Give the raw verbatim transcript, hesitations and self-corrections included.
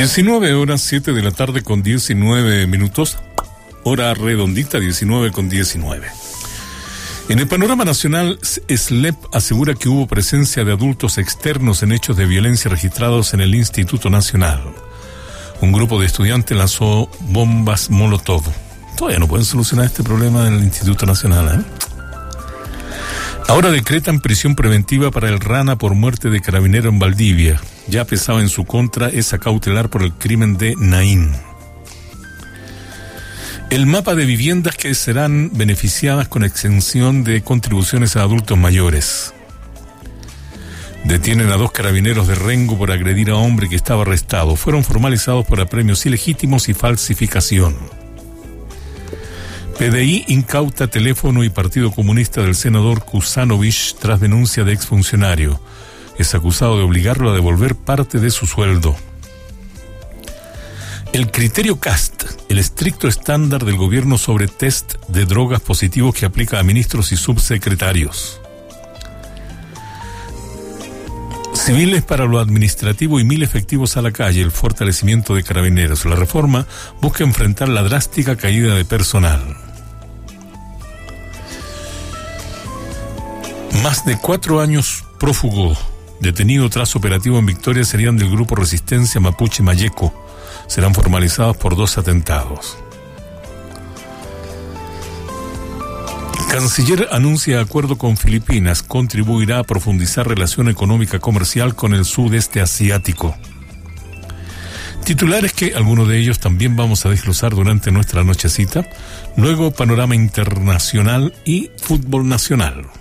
diecinueve horas, siete de la tarde con diecinueve minutos, hora redondita, diecinueve con diecinueve. En el panorama nacional, S L E P asegura que hubo presencia de adultos externos en hechos de violencia registrados en el Instituto Nacional. Un grupo de estudiantes lanzó bombas Molotov. Todavía no pueden solucionar este problema en el Instituto Nacional, ¿eh? Ahora decretan prisión preventiva para el Rana por muerte de carabinero en Valdivia. Ya pesaba en su contra esa cautelar por el crimen de Naín. El mapa de viviendas que serán beneficiadas con exención de contribuciones a adultos mayores. Detienen a dos carabineros de Rengo por agredir a hombre que estaba arrestado. Fueron formalizados por apremios ilegítimos y falsificación. P D I incauta teléfono y Partido Comunista del senador Kusanovich tras denuncia de exfuncionario. Es acusado de obligarlo a devolver parte de su sueldo. El criterio C A S T, el estricto estándar del gobierno sobre test de drogas positivos que aplica a ministros y subsecretarios. Civiles para lo administrativo y mil efectivos a la calle, el fortalecimiento de carabineros. La reforma busca enfrentar la drástica caída de personal. Más de cuatro años prófugo, detenido tras operativo en Victoria, serían del grupo Resistencia Mapuche Mayeco. Serán formalizados por dos atentados. Canciller anuncia acuerdo con Filipinas, contribuirá a profundizar relación económica comercial con el sudeste asiático. Titulares que algunos de ellos también vamos a desglosar durante nuestra nochecita. Luego panorama internacional y fútbol nacional.